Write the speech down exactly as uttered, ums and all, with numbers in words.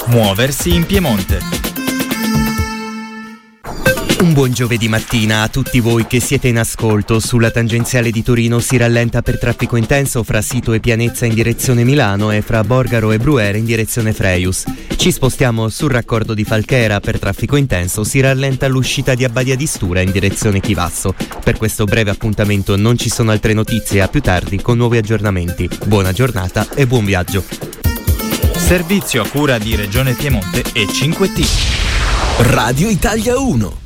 Muoversi in Piemonte. Un buon giovedì mattina a tutti voi che siete in ascolto. Sulla tangenziale di Torino si rallenta per traffico intenso fra Sito e Pianezza in direzione Milano e fra Borgaro e Bruere in direzione Freius. Ci spostiamo sul raccordo di Falchera. Per traffico intenso si rallenta l'uscita di Abbadia di Stura in direzione Chivasso. Per questo breve appuntamento non ci sono altre notizie, a più tardi con nuovi aggiornamenti. Buona giornata e buon viaggio. Servizio a cura di Regione Piemonte e cinque T. Radio Italia uno.